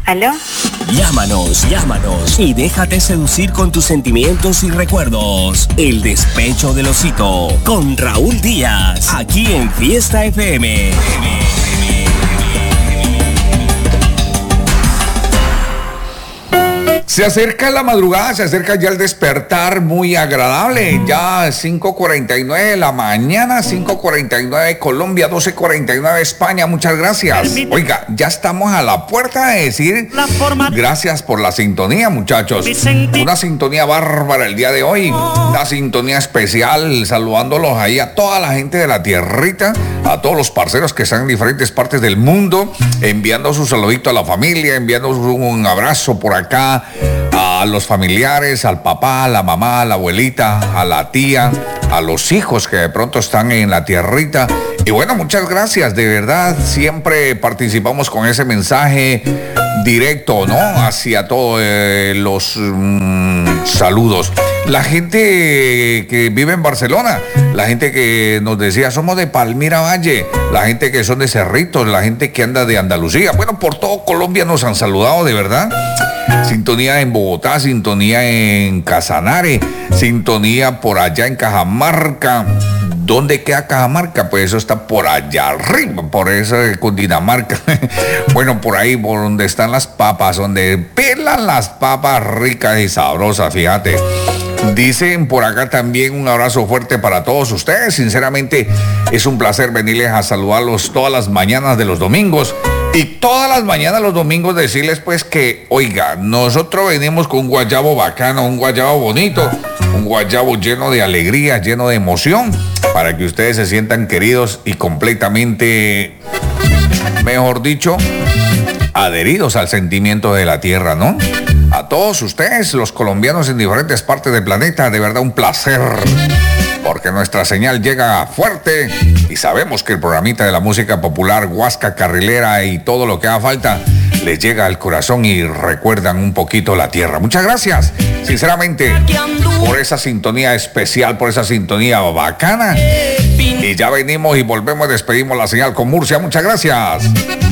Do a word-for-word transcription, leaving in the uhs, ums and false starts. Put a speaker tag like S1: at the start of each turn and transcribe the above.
S1: ¿Aló?
S2: Llámanos, llámanos y déjate seducir con tus sentimientos y recuerdos. El despecho del osito con Raúl Díaz, aquí en Fiesta F M.
S3: Se acerca la madrugada, se acerca ya el despertar muy agradable. Ya cinco cuarenta y nueve de la mañana, cinco cuarenta y nueve Colombia, doce cuarenta y nueve España. Muchas gracias. Oiga, ya estamos a la puerta de decir gracias por la sintonía, muchachos. Una sintonía bárbara el día de hoy. Una sintonía especial, saludándolos ahí a toda la gente de la tierrita, a todos los parceros que están en diferentes partes del mundo, enviando su saludito a la familia, enviando un abrazo por acá a los familiares, al papá, a la mamá, a la abuelita, a la tía, a los hijos que de pronto están en la tierrita. Y bueno, muchas gracias, de verdad, siempre participamos con ese mensaje directo, ¿no? Hacia todos eh, los mmm, saludos. La gente que vive en Barcelona, la gente que nos decía somos de Palmira Valle, la gente que son de Cerritos, la gente que anda de Andalucía, bueno, por todo Colombia nos han saludado, de verdad. Sintonía en Bogotá, sintonía en Casanare, sintonía por allá en Cajamarca. ¿Dónde queda Cajamarca? Pues eso está por allá arriba, por eso Cundinamarca. Bueno, por ahí, por donde están las papas, donde pelan las papas ricas y sabrosas, fíjate. Dicen por acá también un abrazo fuerte para todos ustedes. Sinceramente, es un placer venirles a saludarlos todas las mañanas de los domingos. Y todas las mañanas los domingos decirles pues que, oiga, nosotros venimos con un guayabo bacano, un guayabo bonito, un guayabo lleno de alegría, lleno de emoción, para que ustedes se sientan queridos y completamente, mejor dicho, adheridos al sentimiento de la tierra, ¿no? A todos ustedes, los colombianos en diferentes partes del planeta, de verdad un placer, porque nuestra señal llega fuerte y sabemos que el programita de la música popular, Huasca Carrilera y todo lo que haga falta, les llega al corazón y recuerdan un poquito la tierra. Muchas gracias, sinceramente, por esa sintonía especial, por esa sintonía bacana. Y ya venimos y volvemos, despedimos la señal con Murcia. Muchas gracias.